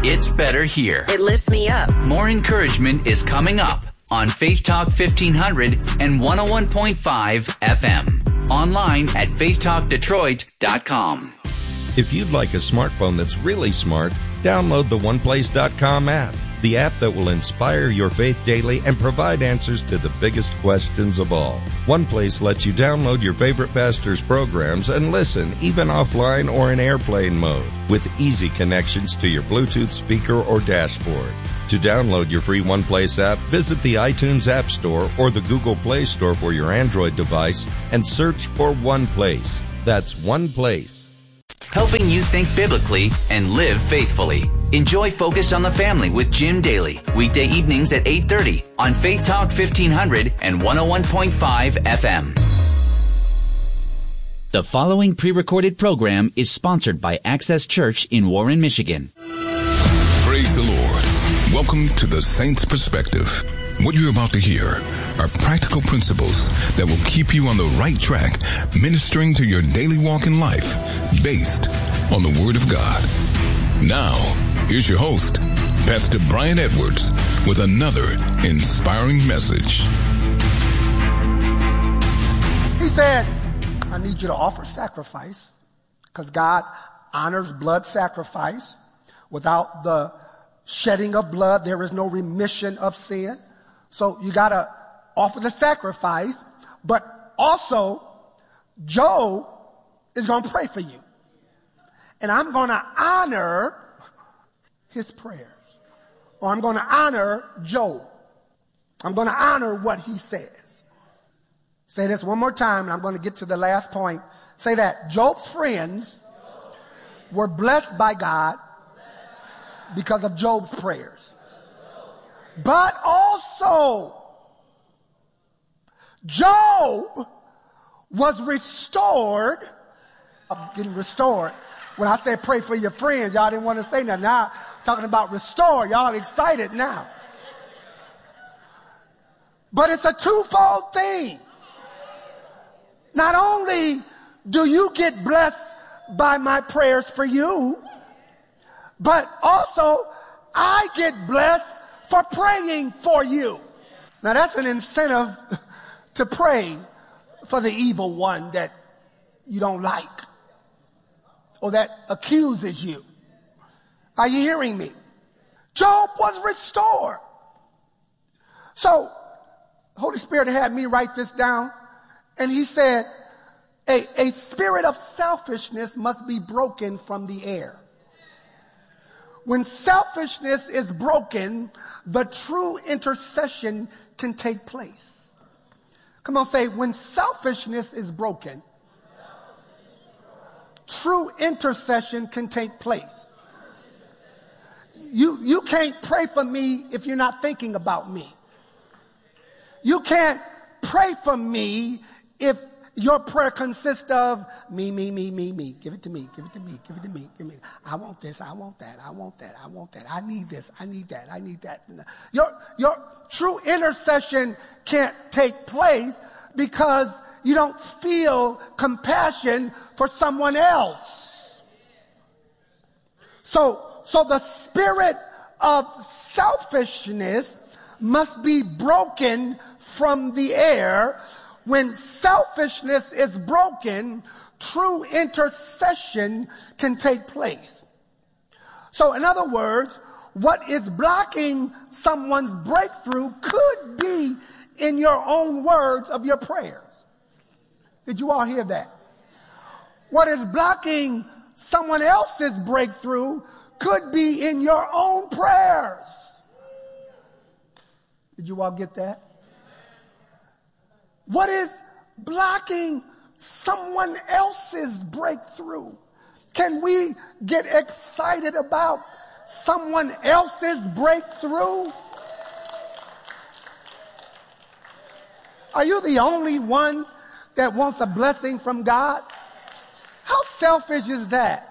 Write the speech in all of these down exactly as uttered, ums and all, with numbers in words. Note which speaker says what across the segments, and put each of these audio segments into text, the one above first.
Speaker 1: It's better here.
Speaker 2: It lifts me up.
Speaker 1: More encouragement is coming up on Faith Talk fifteen hundred and one oh one point five F M. Online at faith talk detroit dot com.
Speaker 3: If you'd like a smartphone that's really smart, download the one place dot com app, the app that will inspire your faith daily and provide answers to the biggest questions of all. OnePlace lets you download your favorite pastor's programs and listen, even offline or in airplane mode, with easy connections to your Bluetooth speaker or dashboard. To download your free OnePlace app, visit the iTunes App Store or the Google Play Store for your Android device and search for OnePlace. That's OnePlace.
Speaker 1: Helping you think biblically and live faithfully. Enjoy Focus on the Family with Jim Daly, weekday evenings at eight thirty on Faith Talk fifteen hundred and one oh one point five F M. The following pre-recorded program is sponsored by Access Church in Warren, Michigan.
Speaker 4: Praise the Lord. Welcome to the Saints Perspective. What you're about to hear are practical principles that will keep you on the right track, ministering to your daily walk in life, based on the Word of God. Now, here's your host, Pastor Brian Edwards, with another inspiring message.
Speaker 5: He said, I need you to offer sacrifice, because God honors blood sacrifice. Without the shedding of blood, there is no remission of sin. So you got to offer the sacrifice, but also Job is going to pray for you. And I'm going to honor his prayers. Or I'm going to honor Job. I'm going to honor what he says. Say this one more time, and I'm going to get to the last point. Say that Job's friends were blessed by God because of Job's prayers. But also, Job was restored. I'm getting restored. When I said pray for your friends, y'all didn't want to say nothing. Now, I'm talking about restore. Y'all excited now. But it's a twofold thing. Not only do you get blessed by my prayers for you, but also I get blessed for praying for you. Now that's an incentive to pray for the evil one that you don't like or that accuses you. Are you hearing me? Job was restored. So Holy Spirit had me write this down, and he said, a, a spirit of selfishness must be broken from the air. When selfishness is broken, the true intercession can take place. Come on, say, when selfishness is broken, true intercession can take place. You, you can't pray for me if you're not thinking about me. You can't pray for me if your prayer consists of me, me, me, me, me. Give it to me, give it to me, give it to me, give me. I want this, I want that, I want that, I want that. I need this, I need that, I need that. Your, your true intercession can't take place because you don't feel compassion for someone else. So, so the spirit of selfishness must be broken from the air. When selfishness is broken, true intercession can take place. So in other words, what is blocking someone's breakthrough could be in your own words of your prayers. Did you all hear that? What is blocking someone else's breakthrough could be in your own prayers. Did you all get that? What is blocking someone else's breakthrough? Can we get excited about someone else's breakthrough? Are you the only one that wants a blessing from God? How selfish is that?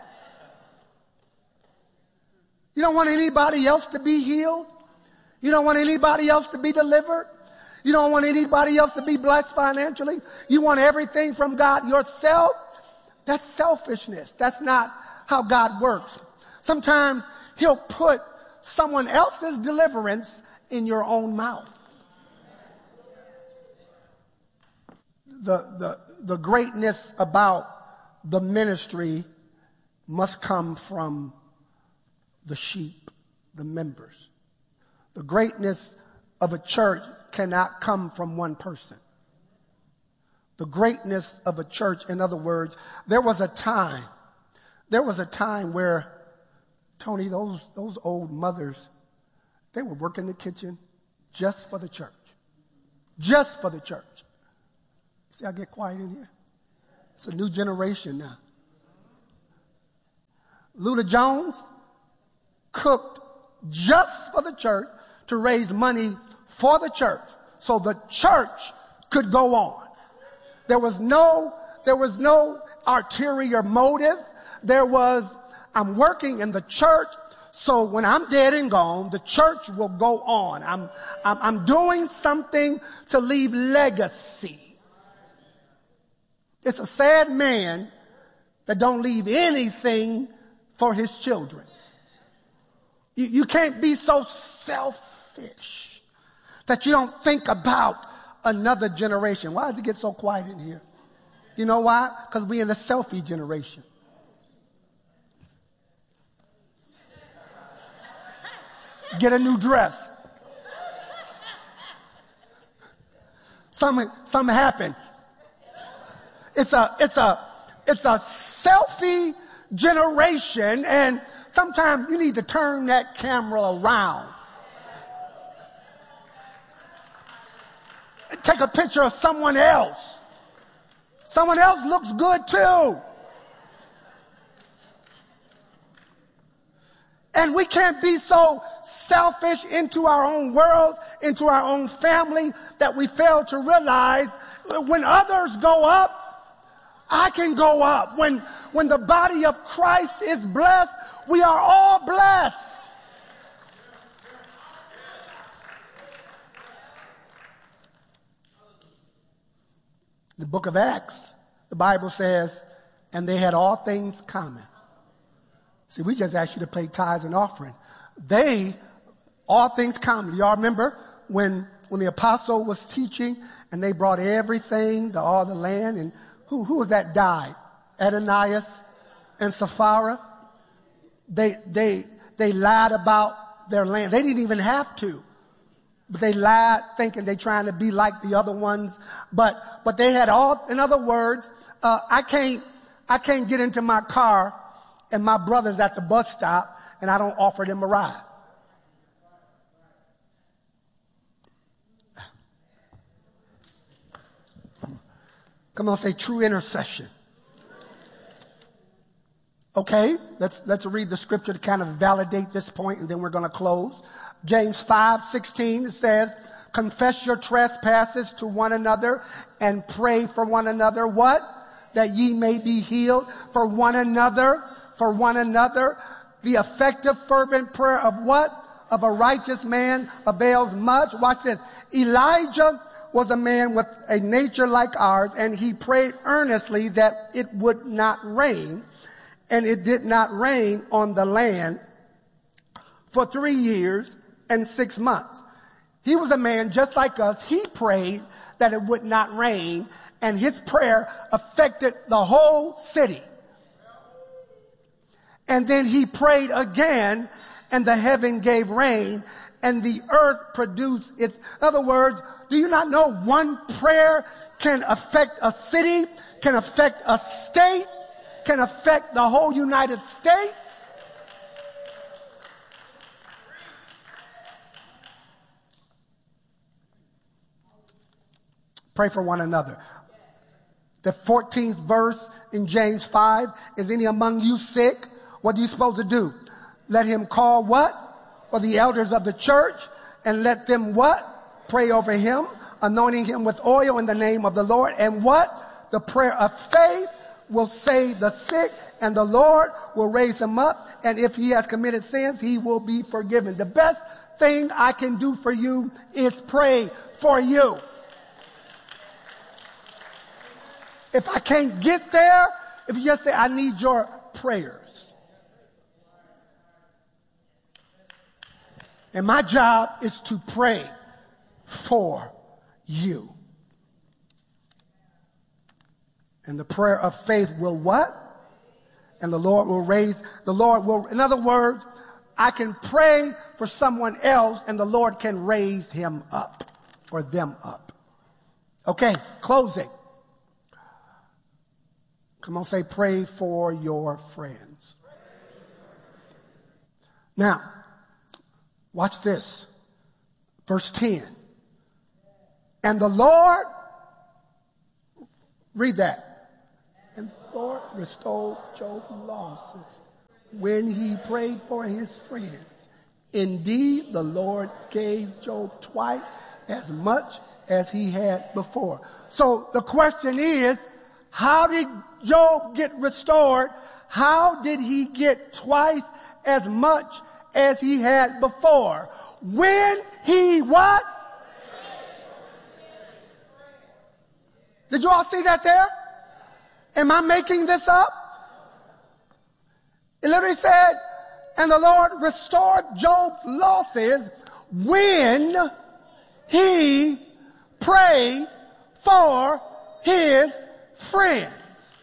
Speaker 5: You don't want anybody else to be healed? You don't want anybody else to be delivered? You don't want anybody else to be blessed financially? You want everything from God yourself? That's selfishness. That's not how God works. Sometimes he'll put someone else's deliverance in your own mouth. The, the, the greatness about the ministry must come from the sheep, the members. The greatness of a church cannot come from one person. The greatness of a church, in other words, there was a time, there was a time where, Tony, those, those old mothers, they would work in the kitchen just for the church. Just for the church. See, I get quiet in here. It's a new generation now. Luther Jones cooked just for the church to raise money for the church so the church could go on. There was no, there was no ulterior motive. There was, I'm working in the church, so when I'm dead and gone, the church will go on. I'm, I'm, I'm doing something to leave legacy. It's a sad man that don't leave anything for his children. You, you can't be so selfish that you don't think about another generation. Why does it get so quiet in here? You know why? Because we're in the selfie generation. Get a new dress. Something, something happened. It's a, it's a, it's a selfie generation, and sometimes you need to turn that camera around. Take a picture of someone else. Someone else looks good too. And we can't be so selfish into our own world, into our own family, that we fail to realize when others go up, I can go up. When, when the body of Christ is blessed, we are all blessed. The book of Acts, the Bible says, and they had all things common. See, we just asked you to pay tithes and offering. They, all things common. Y'all remember when, when the apostle was teaching and they brought everything, the, all the land, and who, who was that died? Ananias and Sapphira. They, they, they lied about their land. They didn't even have to. But they lied thinking they're trying to be like the other ones. But, but they had all, in other words, uh, I can't, I can't get into my car and my brother's at the bus stop and I don't offer them a ride. Come on, say true intercession. Okay, let's, let's read the scripture to kind of validate this point, and then we're going to close. James five sixteen says, confess your trespasses to one another and pray for one another. What? That ye may be healed. For one another, for one another. The effective fervent prayer of what? Of a righteous man avails much. Watch this. Elijah was a man with a nature like ours, and he prayed earnestly that it would not rain, and it did not rain on the land for three years and six months. He was a man just like us. He prayed that it would not rain, and his prayer affected the whole city. And then he prayed again, and the heaven gave rain, and the earth produced its. In other words, do you not know one prayer can affect a city, can affect a state, can affect the whole United States? Pray for one another. The fourteenth verse in James five, is any among you sick? What are you supposed to do? Let him call what? For the elders of the church, and let them what? Pray over him, anointing him with oil in the name of the Lord. And what? The prayer of faith will save the sick, and the Lord will raise him up. And if he has committed sins, he will be forgiven. The best thing I can do for you is pray for you. If I can't get there, if you just say, I need your prayers. And my job is to pray for you. And the prayer of faith will what? And the Lord will raise, the Lord will, in other words, I can pray for someone else and the Lord can raise him up or them up. Okay, closing. Come on, say pray for your friends. Now, watch this. Verse ten. And the Lord, read that. And the Lord restored Job's losses when he prayed for his friends. Indeed, the Lord gave Job twice as much as he had before. So the question is, how did Job get restored? How did he get twice as much as he had before? When he what? Did you all see that there? Am I making this up? It literally said, and the Lord restored Job's losses when he prayed for his friends.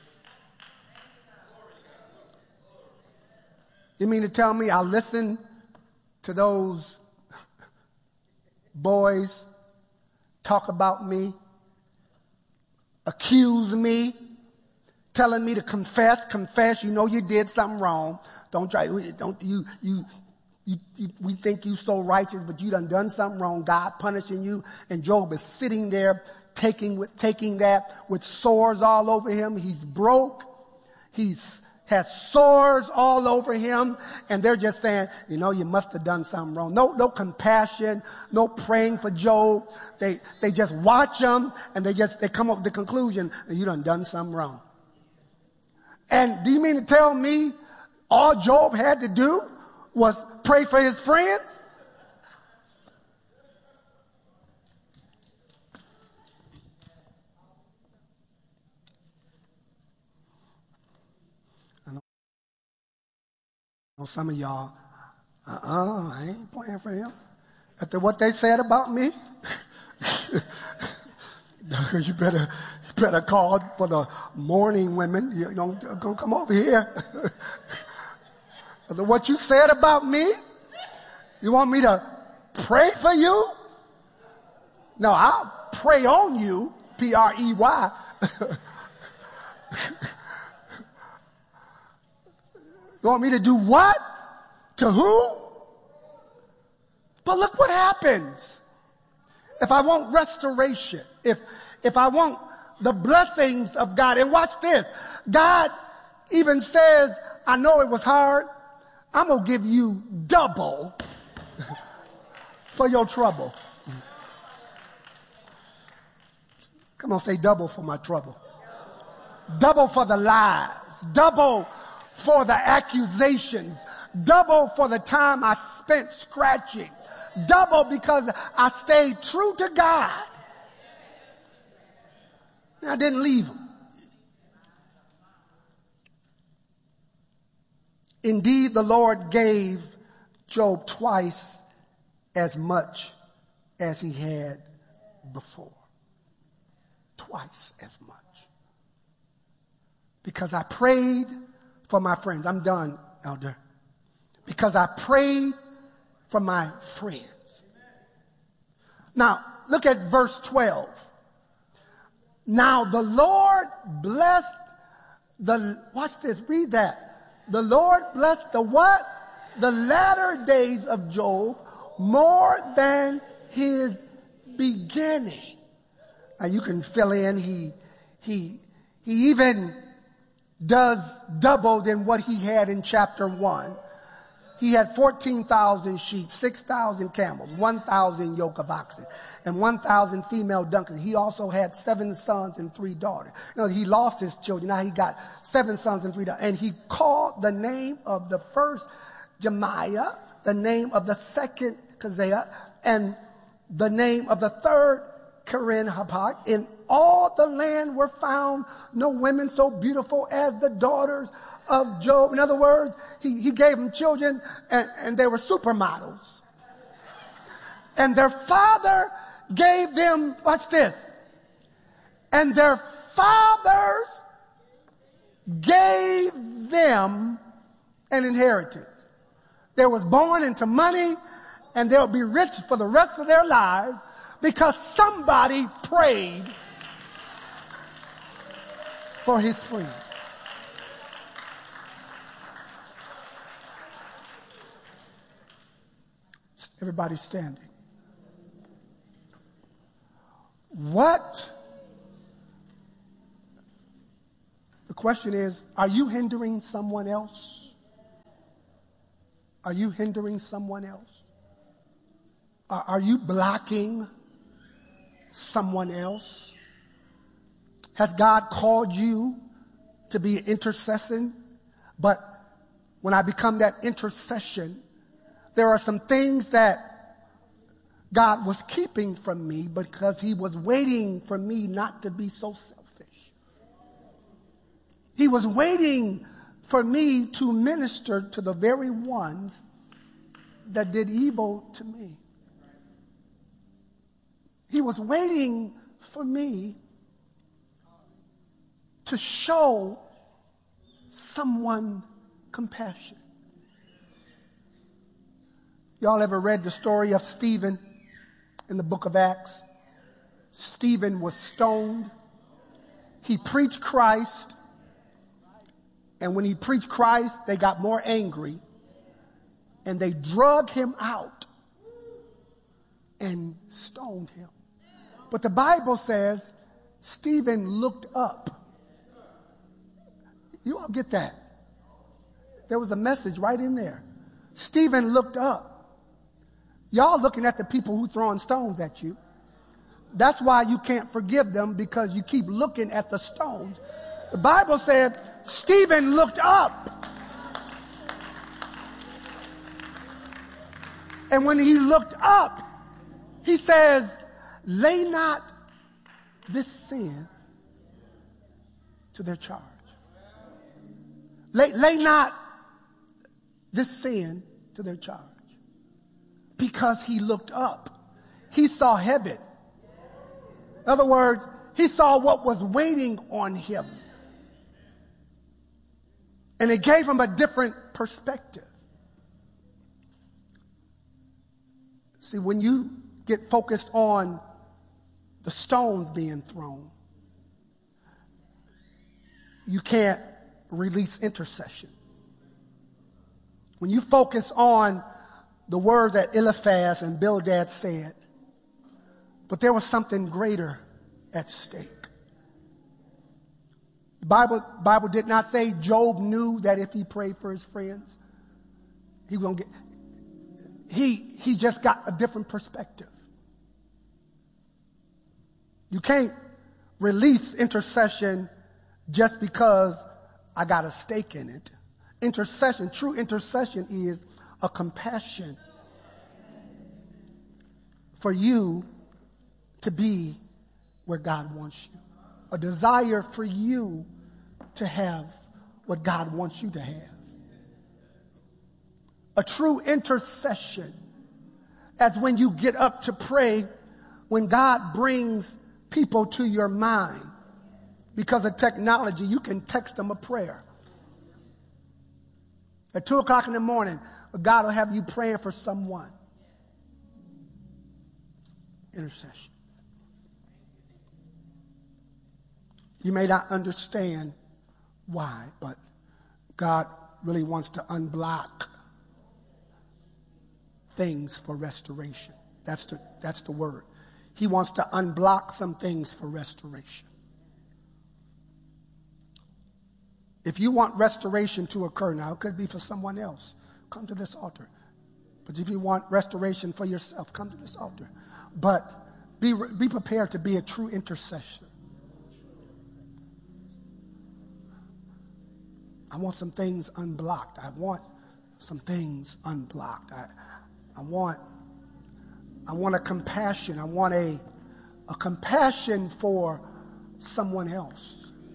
Speaker 5: You mean to tell me I listened to those boys talk about me, accuse me, telling me to confess, confess, you know you did something wrong. Don't try, don't you, you, you, you we think you so righteous, but you done done something wrong. God punishing you. And Job is sitting there taking with, taking that with sores all over him. He's broke. He's has sores all over him. And they're just saying, you know, you must have done something wrong. No, no compassion, no praying for Job. They, they just watch him and they just, they come up with the conclusion that you done done something wrong. And do you mean to tell me all Job had to do was pray for his friends? I know some of y'all, uh-uh, I ain't praying for him. After what they said about me, you better... better call for the morning women. You don't, don't come over here. What you said about me, you want me to pray for you? No, I'll pray on you, P R E Y. You want me to do what? To who? But look what happens. If I want restoration, if if I want the blessings of God. And watch this. God even says, I know it was hard. I'm going to give you double for your trouble. Come on, say double for my trouble. Double for the lies. Double for the accusations. Double for the time I spent scratching. Double because I stayed true to God. I didn't leave him. Indeed, the Lord gave Job twice as much as he had before. Twice as much. Because I prayed for my friends. I'm done, Elder. Because I prayed for my friends. Now, look at verse twelve. Now the Lord blessed the, watch this, read that. The Lord blessed the what? The latter days of Job more than his beginning. Now you can fill in, he, he, he even does double than what he had in chapter one. He had fourteen thousand sheep, six thousand camels, one thousand yoke of oxen, and one thousand female donkeys. He also had seven sons and three daughters. You know, he lost his children. Now he got seven sons and three daughters. And he called the name of the first Jemiah, the name of the second Keziah, and the name of the third Keren-Happuch. In all the land were found no women so beautiful as the daughters of Job. In other words, he, he gave them children and, and they were supermodels. And their father gave them, watch this, and their fathers gave them an inheritance. They was born into money, and they'll be rich for the rest of their lives because somebody prayed for his friends. Everybody standing. What? The question is, are you hindering someone else? Are you hindering someone else? Are, are you blocking someone else? Has God called you to be an intercession? But when I become that intercession, there are some things that God was keeping from me because he was waiting for me not to be so selfish. He was waiting for me to minister to the very ones that did evil to me. He was waiting for me to show someone compassion. Y'all ever read the story of Stephen in the book of Acts? Stephen was stoned. He preached Christ. And when he preached Christ, they got more angry. And they drug him out and stoned him. But the Bible says Stephen looked up. You all get that? There was a message right in there. Stephen looked up. Y'all looking at the people who throwing stones at you. That's why you can't forgive them, because you keep looking at the stones. The Bible said Stephen looked up. And when he looked up, he says, lay not this sin to their charge. Lay, lay not this sin to their charge. Because he looked up. He saw heaven. In other words, he saw what was waiting on him. And it gave him a different perspective. See, when you get focused on the stones being thrown, you can't release intercession. When you focus on the words that Eliphaz and Bildad said, but there was something greater at stake. The Bible, Bible did not say Job knew that if he prayed for his friends, he was going to get, he, he just got a different perspective. You can't release intercession just because I got a stake in it. Intercession, true intercession is a compassion for you to be where God wants you. A desire for you to have what God wants you to have. A true intercession, as when you get up to pray, when God brings people to your mind. Because of technology, you can text them a prayer. At two o'clock in the morning, God will have you praying for someone. Intercession. You may not understand why, but God really wants to unblock things for restoration. That's the, that's the word. He wants to unblock some things for restoration. If you want restoration to occur now, it could be for someone else. Come to this altar. But if you want restoration for yourself, come to this altar. But be, be prepared to be a true intercessor. I want some things unblocked. I want some things unblocked. I, I want, I want a compassion. I want a, a compassion for someone else.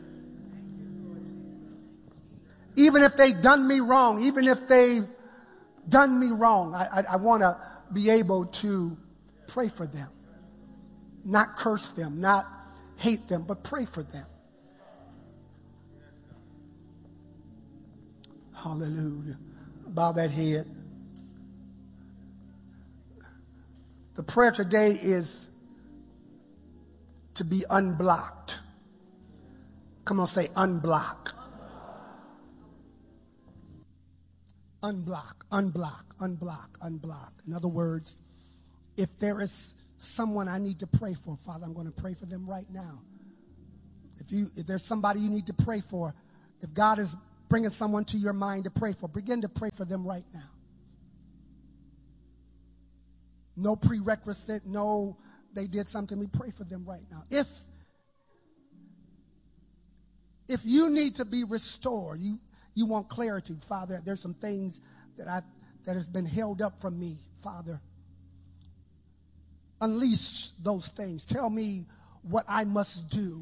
Speaker 5: Even if they've done me wrong, even if they've done me wrong, I, I, I want to be able to pray for them. Not curse them, not hate them, but pray for them. Hallelujah. Bow that head. The prayer today is to be unblocked. Come on, say unblock. Unblock, unblock, unblock, unblock. In other words, if there is someone I need to pray for, Father, I'm going to pray for them right now. If you, if there's somebody you need to pray for, if God is bringing someone to your mind to pray for, begin to pray for them right now. No prerequisite, no, they did something. We pray for them right now. If, if you need to be restored, you, you want clarity, Father, there's some things that I, that has been held up from me, Father. Unleash those things. Tell me what I must do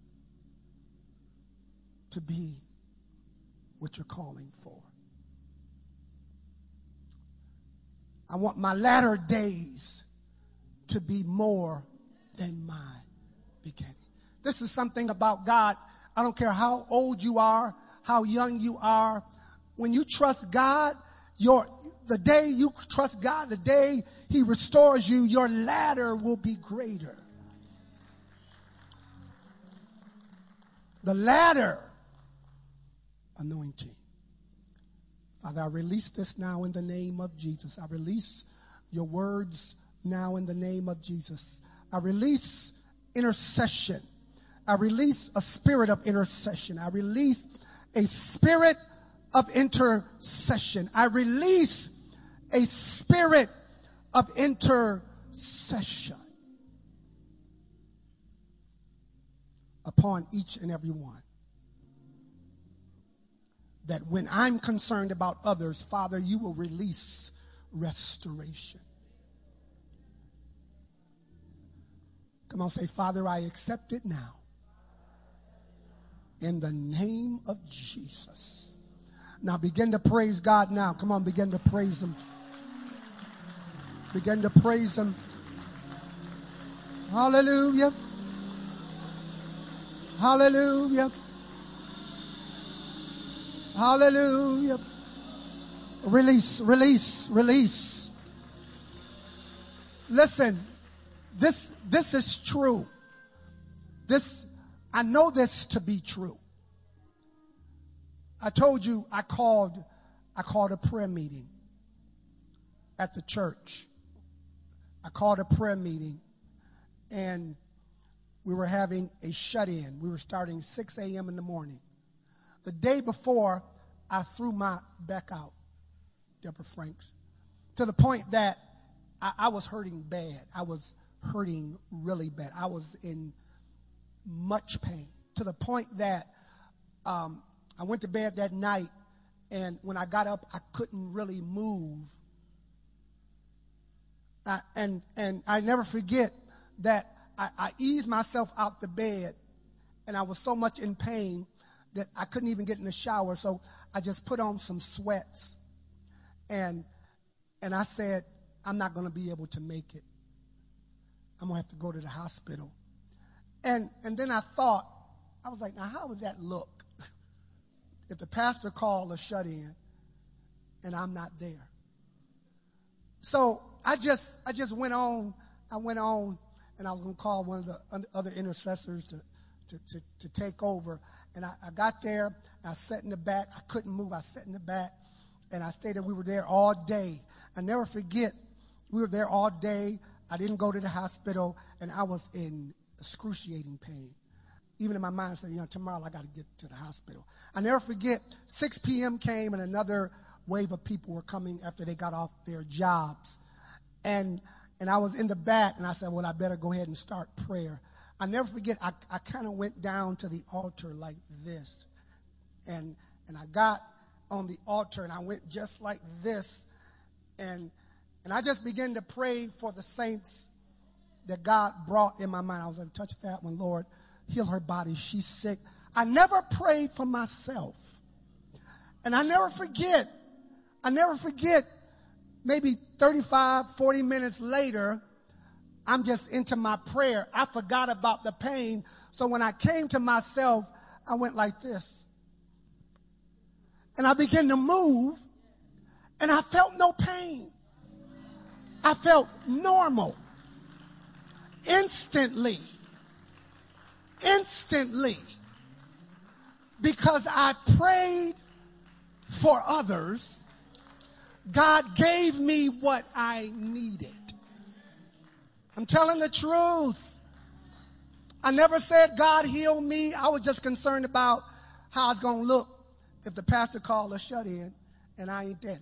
Speaker 5: to be what you're calling for. I want my latter days to be more than my beginning. This is something about God. I don't care how old you are, how young you are. When you trust God, your the day you trust God, the day he restores you, your ladder will be greater. The ladder anointing. Father, I release this now in the name of Jesus. I release your words now in the name of Jesus. I release intercession. I release a spirit of intercession. I release a spirit of intercession. I release a spirit of intercession upon each and every one. That when I'm concerned about others, Father, you will release restoration. Come on, say, Father, I accept it now. In the name of Jesus. Now begin to praise God now. Come on, begin to praise him. Begin to praise him. Hallelujah. Hallelujah. Hallelujah. Release, release, release. Listen, this, this is true. This, I know this to be true. I told you I called, I called a prayer meeting at the church. I called a prayer meeting and we were having a shut-in. We were starting six a.m. in the morning. The day before, I threw my back out, Deborah Franks, to the point that I, I was hurting bad. I was hurting really bad. I was in much pain to the point that um, I went to bed that night, and when I got up, I couldn't really move. I, and and I never forget that I, I eased myself out the bed, and I was so much in pain that I couldn't even get in the shower. So I just put on some sweats, and and I said, I'm not going to be able to make it. I'm going to have to go to the hospital. And and then I thought, I was like, now how would that look if the pastor called a shut-in and I'm not there? So I just I just went on, I went on, and I was going to call one of the other intercessors to, to, to, to take over. And I, I got there, I sat in the back. I couldn't move. I sat in the back, and I stayed there. We were there all day. I never forget, we were there all day. I didn't go to the hospital, and I was in excruciating pain. Even in my mind, I said, you know, tomorrow I got to get to the hospital. I never forget, six p.m. came, and another wave of people were coming after they got off their jobs. And and I was in the back, and I said, well, I better go ahead and start prayer. I never forget, I, I kind of went down to the altar like this. And and I got on the altar, and I went just like this. And and I just began to pray for the saints that God brought in my mind. I was like, touch that one, Lord. Heal her body. She's sick. I never prayed for myself. And I never forget, I never forget, maybe thirty-five, forty minutes later, I'm just into my prayer. I forgot about the pain. So when I came to myself, I went like this. And I began to move, and I felt no pain. I felt normal. Instantly. Instantly. Because I prayed for others, God gave me what I needed. I'm telling the truth. I never said God healed me. I was just concerned about how it's going to look if the pastor called a shut-in and I ain't there.